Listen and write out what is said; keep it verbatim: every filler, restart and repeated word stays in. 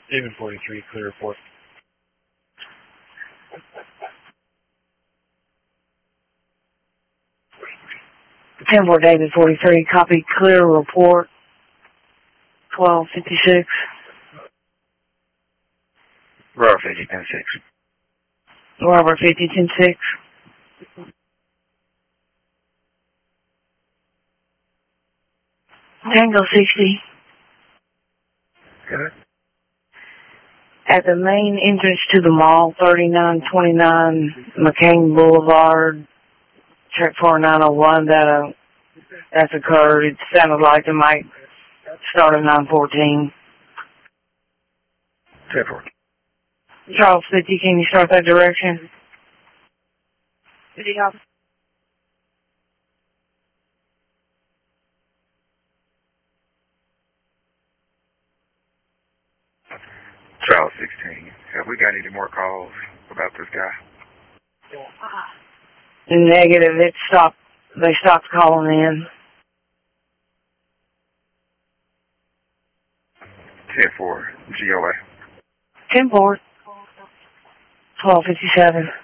David forty-three, clear report. ten four David forty-three, copy, clear report. twelve fifty-six. Robert fifty, ten six. Robert fifty, ten six. Tango sixty. Good. At the main entrance to the mall, thirty-nine twenty-nine McCain Boulevard, check four nine oh one, that, uh, that's occurred. It sounded like it might start at nine fourteen. ten four. Charles fifty, can you start that direction? fifty, off. Charles sixteen. Have we got any more calls about this guy? Negative. It stopped. They stopped calling in. ten four. G O A. ten four. twelve fifty-seven.